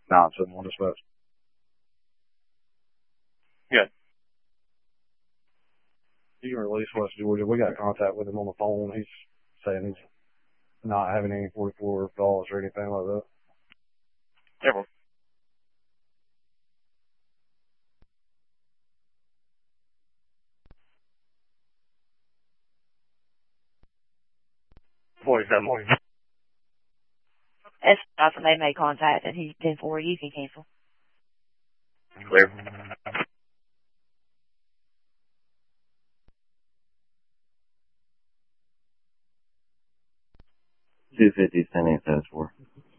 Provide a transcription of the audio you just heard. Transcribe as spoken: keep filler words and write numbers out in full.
nine seven one dispatch. Good. You can release West Georgia. We got contact with him on the phone. He's saying he's not having any forty-four calls or anything like that. Careful. forty-seven morning. It's not somebody made contact and he's ten four. You can cancel. Clear. two fifty, ten eight, four.